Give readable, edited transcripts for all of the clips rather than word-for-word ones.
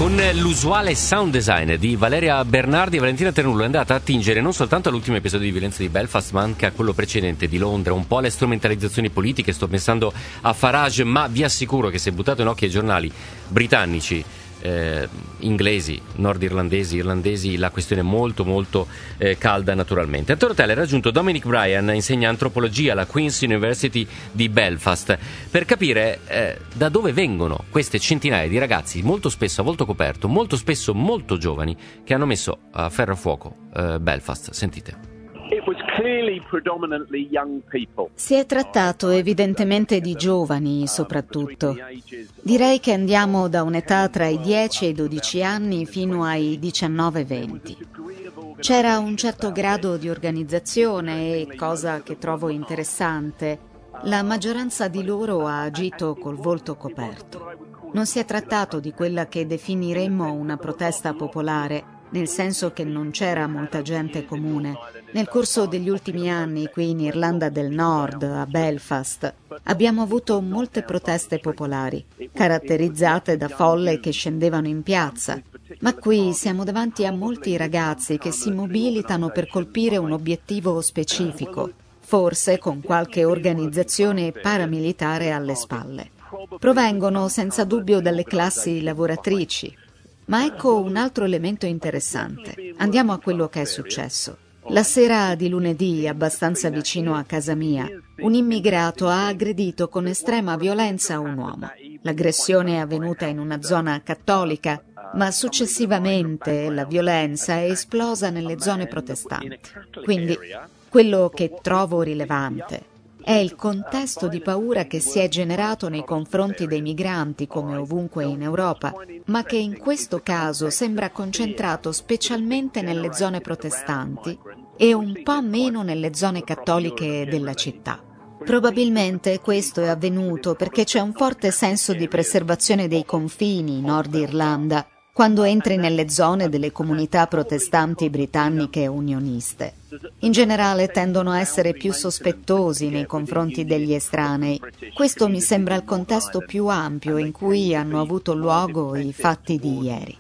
Con l'usuale sound design di Valeria Bernardi, Valentina Ternullo è andata a attingere non soltanto all'ultimo episodio di violenza di Belfast, ma anche a quello precedente di Londra, un po' alle strumentalizzazioni politiche. Sto pensando a Farage, ma vi assicuro che se buttate un occhio ai giornali britannici, inglesi, nordirlandesi, irlandesi, la questione è molto molto calda naturalmente. A Tortella è raggiunto Dominic Bryan, insegna antropologia alla Queen's University di Belfast, per capire da dove vengono queste centinaia di ragazzi, molto spesso a volto coperto, molto spesso molto giovani, che hanno messo a ferro a fuoco Belfast. Sentite. Si è trattato evidentemente di giovani, soprattutto. Direi che andiamo da un'età tra i 10 e i 12 anni fino ai 19-20. C'era un certo grado di organizzazione e, cosa che trovo interessante, la maggioranza di loro ha agito col volto coperto. Non si è trattato di quella che definiremmo una protesta popolare, nel senso che non c'era molta gente comune. Nel corso degli ultimi anni, qui in Irlanda del Nord, a Belfast, abbiamo avuto molte proteste popolari, caratterizzate da folle che scendevano in piazza. Ma qui siamo davanti a molti ragazzi che si mobilitano per colpire un obiettivo specifico, forse con qualche organizzazione paramilitare alle spalle. Provengono senza dubbio dalle classi lavoratrici. Ma ecco un altro elemento interessante. Andiamo a quello che è successo. La sera di lunedì, abbastanza vicino a casa mia, un immigrato ha aggredito con estrema violenza un uomo. L'aggressione è avvenuta in una zona cattolica, ma successivamente la violenza è esplosa nelle zone protestanti. Quindi, quello che trovo rilevante è il contesto di paura che si è generato nei confronti dei migranti, come ovunque in Europa, ma che in questo caso sembra concentrato specialmente nelle zone protestanti e un po' meno nelle zone cattoliche della città. Probabilmente questo è avvenuto perché c'è un forte senso di preservazione dei confini in Nord Irlanda quando entri nelle zone delle comunità protestanti britanniche unioniste. In generale tendono a essere più sospettosi nei confronti degli estranei. Questo mi sembra il contesto più ampio in cui hanno avuto luogo i fatti di ieri.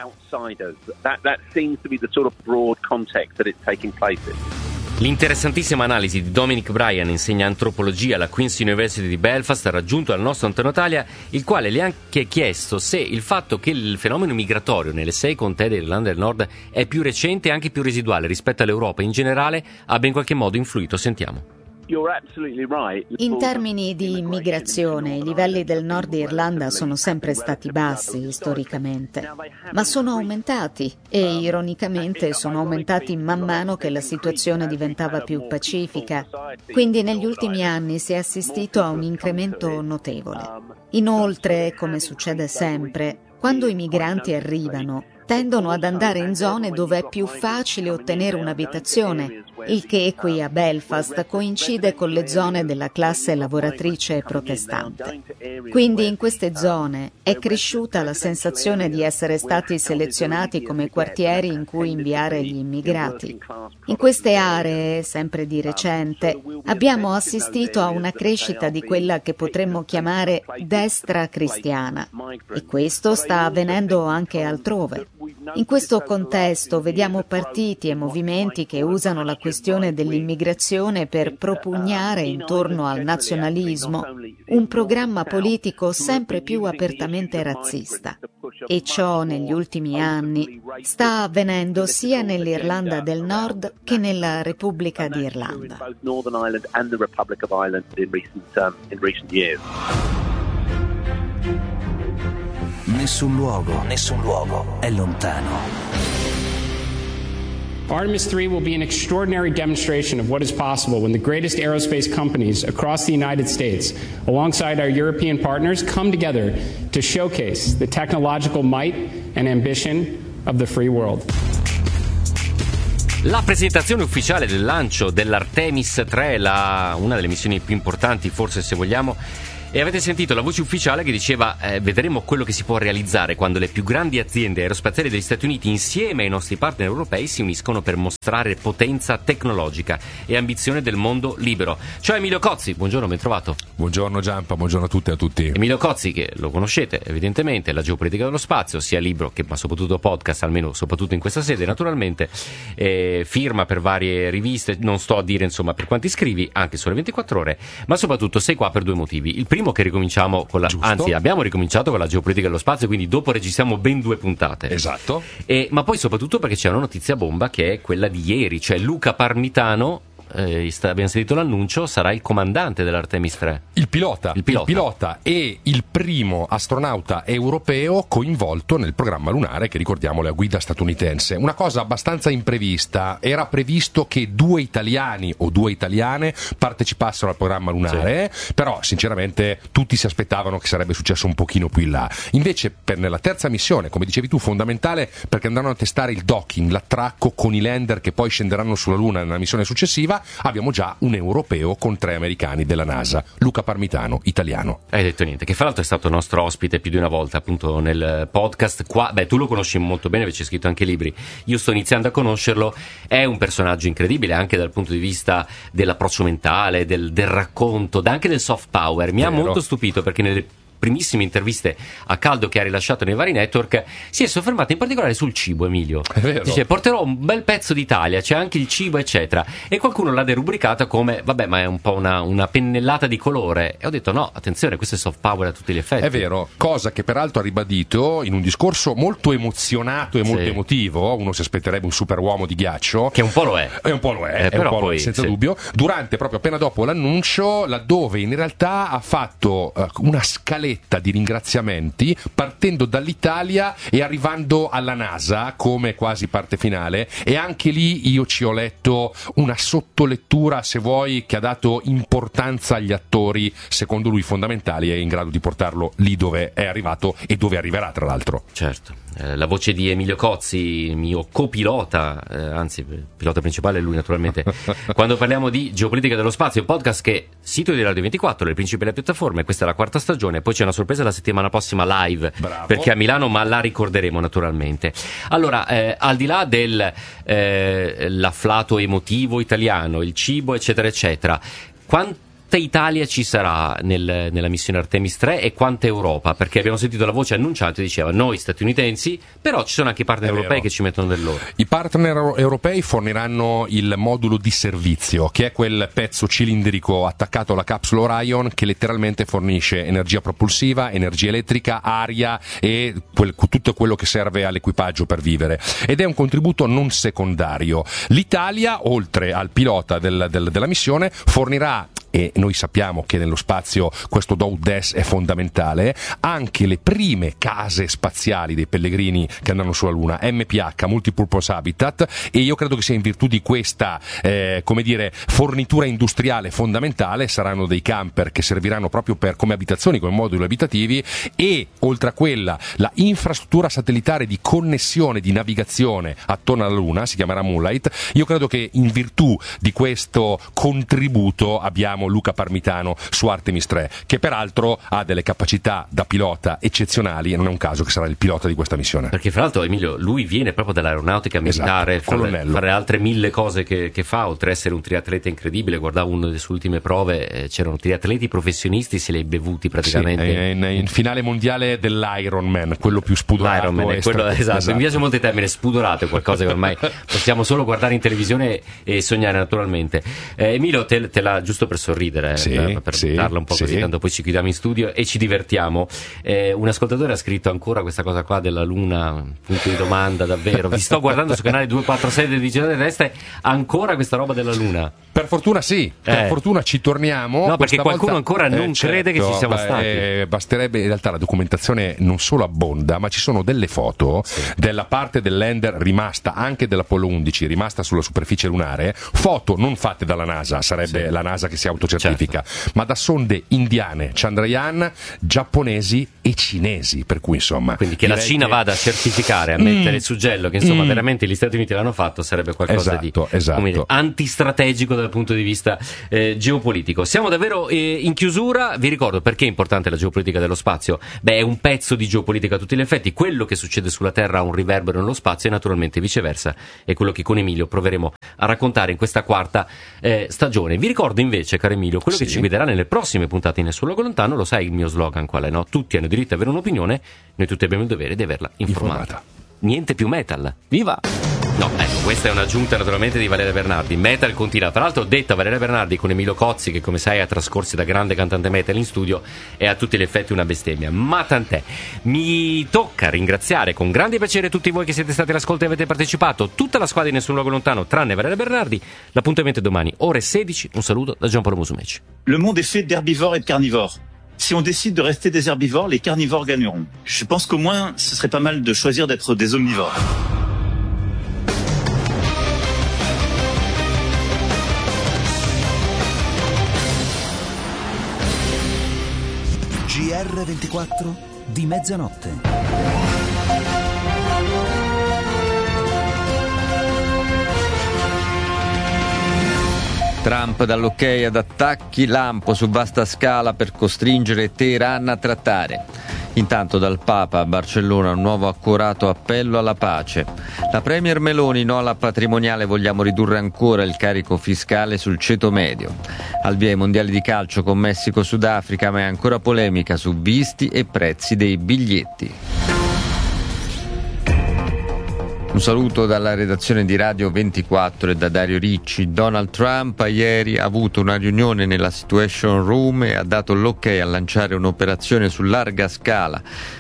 L'interessantissima analisi di Dominic Bryan, insegna antropologia alla Queen's University di Belfast, ha raggiunto al nostro Antonio Talia, il quale le ha anche chiesto se il fatto che il fenomeno migratorio nelle 6 contee dell'Irlanda del Nord è più recente e anche più residuale rispetto all'Europa in generale abbia in qualche modo influito. Sentiamo. In termini di immigrazione, i livelli del Nord Irlanda sono sempre stati bassi storicamente, ma sono aumentati e ironicamente sono aumentati man mano che la situazione diventava più pacifica. Quindi negli ultimi anni si è assistito a un incremento notevole. Inoltre, come succede sempre, quando i migranti arrivano, tendono ad andare in zone dove è più facile ottenere un'abitazione, il che qui a Belfast coincide con le zone della classe lavoratrice protestante. Quindi in queste zone è cresciuta la sensazione di essere stati selezionati come quartieri in cui inviare gli immigrati. In queste aree, sempre di recente, abbiamo assistito a una crescita di quella che potremmo chiamare destra cristiana, e questo sta avvenendo anche altrove. In questo contesto vediamo partiti e movimenti che usano la questione dell'immigrazione per propugnare intorno al nazionalismo un programma politico sempre più apertamente razzista. E ciò negli ultimi anni sta avvenendo sia nell'Irlanda del Nord che nella Repubblica di Irlanda. Nessun luogo è lontano. Artemis 3 will be an extraordinary demonstration of what is possible when the greatest aerospace companies across the United States, alongside our European partners, come together to showcase the technological might and ambition of the free world. La presentazione ufficiale del lancio dell'Artemis 3, una delle missioni più importanti, forse se vogliamo, E avete sentito la voce ufficiale che diceva vedremo quello che si può realizzare quando le più grandi aziende aerospaziali degli Stati Uniti insieme ai nostri partner europei si uniscono per mostrare potenza tecnologica e ambizione del mondo libero. Ciao Emilio Cozzi, buongiorno, ben trovato. Buongiorno Giampa, buongiorno a tutte e a tutti. Emilio Cozzi, che lo conoscete evidentemente, La geopolitica dello spazio, sia libro che ma soprattutto podcast, almeno soprattutto in questa sede naturalmente, firma per varie riviste, non sto a dire insomma per quanti scrivi, anche Sole 24 Ore, ma soprattutto sei qua per due motivi. Il primo che ricominciamo con abbiamo ricominciato con la geopolitica dello spazio, quindi dopo registriamo ben 2 puntate. Esatto. Ma poi soprattutto perché c'è una notizia bomba che è quella di ieri, cioè Luca Parmitano, abbiamo sentito l'annuncio, sarà il comandante dell'Artemis 3. Il pilota e il primo astronauta europeo coinvolto nel programma lunare, che ricordiamo è a guida statunitense. Una cosa abbastanza imprevista, era previsto che 2 italiani o 2 italiane partecipassero al programma lunare, sì. Però sinceramente tutti si aspettavano che sarebbe successo un pochino più in là. Invece nella terza missione, come dicevi tu, fondamentale perché andranno a testare il docking, l'attracco con i lander che poi scenderanno sulla Luna nella missione successiva. Abbiamo già un europeo con 3 americani della NASA, Luca Parmitano, italiano. Hai detto niente, che fra l'altro è stato nostro ospite più di una volta appunto nel podcast qua. Tu lo conosci molto bene, invece hai scritto anche libri, io sto iniziando a conoscerlo. È un personaggio incredibile anche dal punto di vista dell'approccio mentale, del racconto, anche del soft power. Mi ha molto stupito perché nelle primissime interviste a caldo che ha rilasciato nei vari network si è soffermato in particolare sul cibo. Emilio dice: porterò un bel pezzo d'Italia, c'è anche il cibo eccetera, e qualcuno l'ha derubricata come vabbè, ma è un po' una pennellata di colore, e ho detto no, attenzione, questo è soft power a tutti gli effetti. È vero, cosa che peraltro ha ribadito in un discorso molto emozionato e molto emotivo. Uno si aspetterebbe un superuomo di ghiaccio, che un po' lo è, senza dubbio, durante, proprio appena dopo l'annuncio, laddove in realtà ha fatto una scaletta di ringraziamenti partendo dall'Italia e arrivando alla NASA come quasi parte finale, e anche lì io ci ho letto una sottolettura, se vuoi, che ha dato importanza agli attori secondo lui fondamentali e in grado di portarlo lì dove è arrivato e dove arriverà, tra l'altro. Certo. La voce di Emilio Cozzi, mio copilota, anzi pilota principale è lui naturalmente, quando parliamo di geopolitica dello spazio, podcast che sito di Radio 24, le principali piattaforme. Questa è la 4ª stagione, poi c'è una sorpresa la settimana prossima live. Bravo. Perché a Milano, ma la ricorderemo naturalmente. Allora, al di là l'afflato emotivo italiano, il cibo eccetera eccetera, quanta Italia ci sarà nella missione Artemis 3 e quanta Europa? Perché abbiamo sentito la voce annunciante, diceva noi statunitensi, però ci sono anche i partner europei che ci mettono del loro. I partner europei forniranno il modulo di servizio, che è quel pezzo cilindrico attaccato alla capsula Orion che letteralmente fornisce energia propulsiva, energia elettrica, aria e tutto quello che serve all'equipaggio per vivere, ed è un contributo non secondario. L'Italia, oltre al pilota della missione, fornirà, e noi sappiamo che nello spazio questo do ut des è fondamentale, anche le prime case spaziali dei pellegrini che andranno sulla Luna, MPH, Multipurpose Habitat, e io credo che sia in virtù di questa fornitura industriale fondamentale saranno dei camper che serviranno proprio come abitazioni, come moduli abitativi, e oltre a quella la infrastruttura satellitare di connessione, di navigazione attorno alla Luna, si chiamerà Moonlight. Io credo che in virtù di questo contributo abbiamo Luca Parmitano su Artemis 3, che peraltro ha delle capacità da pilota eccezionali, e non è un caso che sarà il pilota di questa missione. Perché fra l'altro, Emilio, lui viene proprio dall'aeronautica militare, esatto, fare altre 1000 cose che fa, oltre a essere un triatleta incredibile. Guardavo una delle sue ultime prove, c'erano triatleti professionisti, se li hai bevuti praticamente. Sì, in finale mondiale dell'Ironman, quello più spudorato. L'Ironman, esatto. Mi piace molto il termine spudorato, è qualcosa che ormai possiamo solo guardare in televisione e sognare naturalmente. Emilio, te la giusto per sorridere, per buttarla un po' così, tanto poi ci chiudiamo in studio e ci divertiamo. Un ascoltatore ha scritto ancora questa cosa qua della Luna, punto di domanda, davvero. Vi sto guardando su canale 246 del Digitale Terrestre, ancora questa roba della Luna. Per fortuna sì, per fortuna ci torniamo. No, perché qualcuno ancora non crede che ci siamo stati. Basterebbe, in realtà la documentazione non solo abbonda, ma ci sono delle foto della parte del lander rimasta, anche dell'Apollo 11, rimasta sulla superficie lunare, foto non fatte dalla NASA, sarebbe la NASA che si autocertifica, ma da sonde indiane, Chandrayaan, giapponesi e cinesi, per cui insomma... Quindi che la Cina vada a certificare, a mettere il suggello, che insomma veramente gli Stati Uniti l'hanno fatto, sarebbe qualcosa di come dire, antistrategico dal punto di vista geopolitico. Siamo davvero in chiusura. Vi ricordo perché è importante la geopolitica dello spazio. È un pezzo di geopolitica a tutti gli effetti. Quello che succede sulla Terra ha un riverbero nello spazio e naturalmente viceversa, è quello che con Emilio proveremo a raccontare in questa quarta stagione. Vi ricordo invece, caro Emilio, quello che ci guiderà nelle prossime puntate in Nessun Luogo Lontano. Lo sai il mio slogan qual è, no? Tutti hanno diritto ad avere un'opinione, noi tutti abbiamo il dovere di averla informata. Niente più metal. Viva! No, ecco, questa è un'aggiunta naturalmente di Valeria Bernardi. Metal continua. Tra l'altro, detta Valeria Bernardi con Emilio Cozzi, che come sai ha trascorsi da grande cantante metal in studio, è a tutti gli effetti una bestemmia. Ma tant'è. Mi tocca ringraziare con grande piacere tutti voi che siete stati all'ascolto e avete partecipato, tutta la squadra di Nessun Luogo Lontano, tranne Valeria Bernardi. L'appuntamento è domani, ore 16. Un saluto da Giampaolo Musumeci. Le monde est fait d'herbivores et de carnivores. Si on décide de rester des herbivores, les carnivores gagneront. Je pense qu'au moins, ce serait pas mal de choisir d'être des omnivores. GR24 di mezzanotte. Trump dà l'ok ad attacchi lampo su vasta scala per costringere Teheran a trattare. Intanto dal Papa a Barcellona un nuovo accorato appello alla pace. La Premier Meloni: no alla patrimoniale, vogliamo ridurre ancora il carico fiscale sul ceto medio. Al via i mondiali di calcio con Messico-Sudafrica, ma è ancora polemica su visti e prezzi dei biglietti. Un saluto dalla redazione di Radio 24 e da Dario Ricci. Donald Trump ieri ha avuto una riunione nella Situation Room e ha dato l'ok a lanciare un'operazione su larga scala,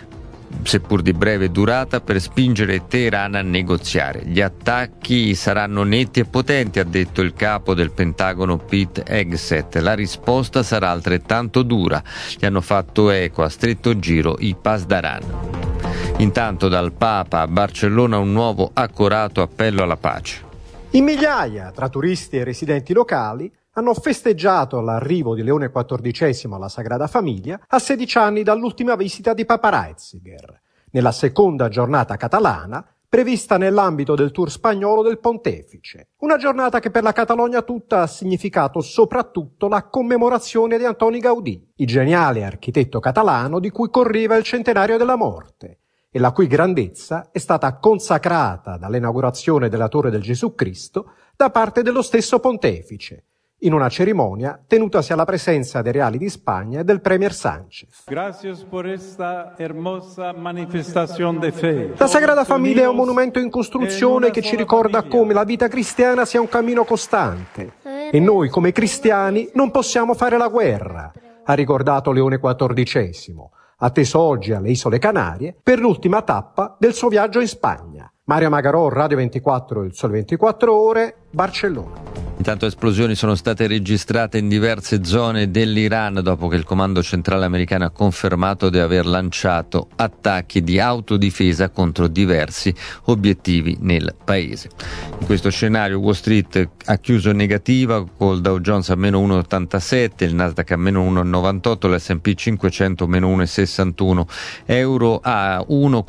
seppur di breve durata, per spingere Teheran a negoziare. Gli attacchi saranno netti e potenti, ha detto il capo del Pentagono Pete Hegseth. La risposta sarà altrettanto dura. Gli hanno fatto eco a stretto giro i Pasdaran. Intanto dal Papa a Barcellona un nuovo accorato appello alla pace. In migliaia, tra turisti e residenti locali, hanno festeggiato l'arrivo di Leone XIV alla Sagrada Famiglia a 16 anni dall'ultima visita di Papa Ratzinger, nella seconda giornata catalana prevista nell'ambito del tour spagnolo del Pontefice. Una giornata che per la Catalogna tutta ha significato soprattutto la commemorazione di Antoni Gaudì, il geniale architetto catalano di cui correva il centenario della morte, e la cui grandezza è stata consacrata dall'inaugurazione della Torre del Gesù Cristo da parte dello stesso Pontefice, in una cerimonia tenutasi alla presenza dei reali di Spagna e del Premier Sánchez. Gracias por esta hermosa manifestación de fe. La Sagrada Famiglia è un monumento in costruzione che ci ricorda come la vita cristiana sia un cammino costante e noi come cristiani non possiamo fare la guerra, ha ricordato Leone XIV, atteso oggi alle Isole Canarie per l'ultima tappa del suo viaggio in Spagna. Mario Magarò, Radio 24, il Sole 24 Ore, Barcellona. Intanto esplosioni sono state registrate in diverse zone dell'Iran dopo che il comando centrale americano ha confermato di aver lanciato attacchi di autodifesa contro diversi obiettivi nel paese. In questo scenario Wall Street ha chiuso negativa col Dow Jones a meno 1,87, il Nasdaq a meno 1,98, l'S&P 500 meno 1,61, euro a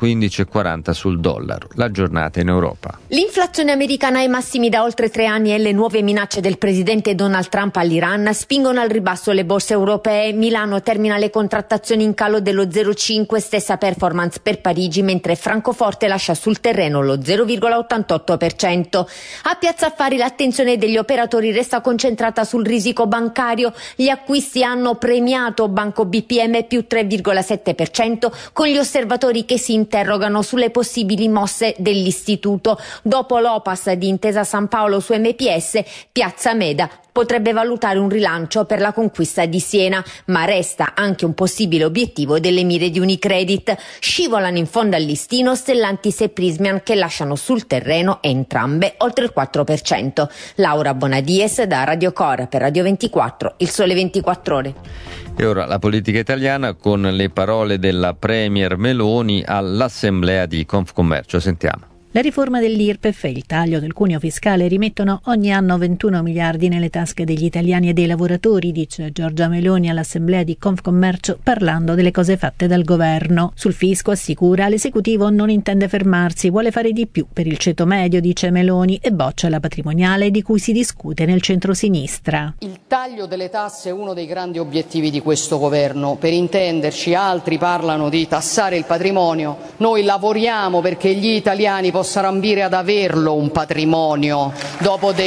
1,1540 sul dollaro. La giornata in Europa. L'inflazione americana ai massimi da oltre 3 anni e le nuove minacce del presidente Donald Trump all'Iran spingono al ribasso le borse europee. Milano termina le contrattazioni in calo dello 0,5, stessa performance per Parigi, mentre Francoforte lascia sul terreno lo 0,88%. A Piazza Affari l'attenzione degli operatori resta concentrata sul risico bancario. Gli acquisti hanno premiato Banco BPM più 3,7%, con gli osservatori che si interrogano sulle possibili mosse dell'istituto. Dopo l'Opas di Intesa San Paolo su MPS, Piazza Meda potrebbe valutare un rilancio per la conquista di Siena, ma resta anche un possibile obiettivo delle mire di Unicredit. Scivolano in fondo al listino Stellantis e Prysmian, che lasciano sul terreno entrambe oltre il 4%. Laura Bonadies da Radio Cora per Radio 24, il Sole 24 Ore. E ora la politica italiana con le parole della Premier Meloni all'assemblea di Confcommercio. Sentiamo. La riforma dell'IRPEF e il taglio del cuneo fiscale rimettono ogni anno 21 miliardi nelle tasche degli italiani e dei lavoratori, dice Giorgia Meloni all'assemblea di Confcommercio parlando delle cose fatte dal governo. Sul fisco, assicura, l'esecutivo non intende fermarsi, vuole fare di più per il ceto medio, dice Meloni, e boccia la patrimoniale di cui si discute nel centrosinistra. Il taglio delle tasse è uno dei grandi obiettivi di questo governo. Per intenderci, altri parlano di tassare il patrimonio, noi lavoriamo perché gli italiani possano ambire ad averlo un patrimonio dopo